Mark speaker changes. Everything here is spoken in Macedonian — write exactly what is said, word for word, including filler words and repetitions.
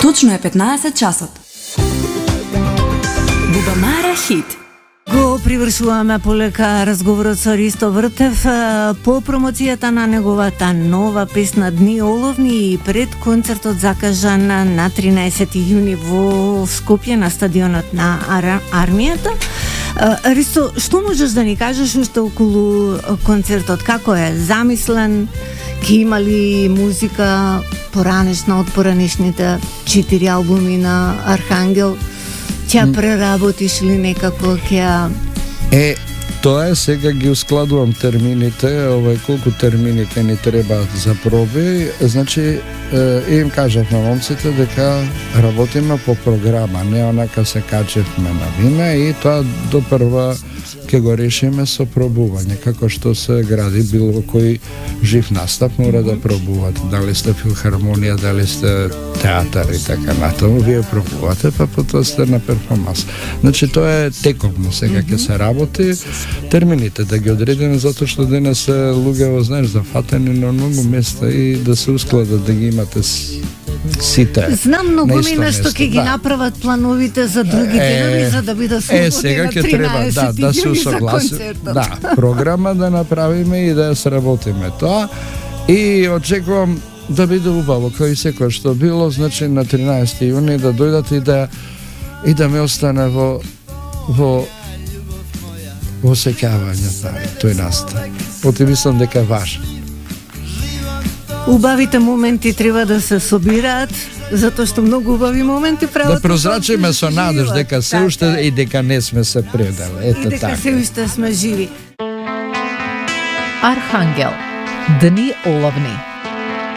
Speaker 1: Точно е петнаесет часот. Бубамара хит.
Speaker 2: Го привршуваме полека разговорот со Ристо Вртев по промоцијата на неговата нова песна Дни оловни и пред концертот закажан на тринаесети јуни во Скопје на стадионот на Ар... армијата. Ристо, што можеш да ни кажеш уште околу концертот? Како е замислен? Ке има ли музика поранешна од поранешните четири албуми на Архангел? Ќе преработиш ли некако ќе...
Speaker 3: Е, тоа е, сега ги ускладувам термините, овај колку термини ќе ни требаат за проби, значи е, им кажав на момците дека работиме по програма, не онака се качевме на вина и тоа до прва ќе го решиме со пробување, како што се гради било кој жив настап мора да пробувате, дали сте филхармонија, дали сте театар и така натаму, вие пробувате, па потоа сте на перформанс. Значи тоа е тековно, сега ќе се работи, термините да ги одредиме, затоа што денес се луѓе, знаеш, зафатени на многу места и да се ускладат, да ги имате сите.
Speaker 2: Знам многу мина што ќе ги направат плановите за други денови за да бидат слободни.
Speaker 3: Е, сега ќе треба да да се усогласи. Да, програма да направиме и да ја сработиме тоа. И очекувам да биде убаво, као и секој што било, значи на тринаесети јуни да дојдат и да и да ме остане во во во сеќавање тој настан. Оти мислам дека е важен.
Speaker 2: Убавите моменти треба да се собираат, затоа што многу убави моменти прават.
Speaker 3: Да прозрачиме со надеж дека се уште и дека не сме се предали. Ето така.
Speaker 2: И дека се уште сме живи.
Speaker 4: Архангел. Дни оловни.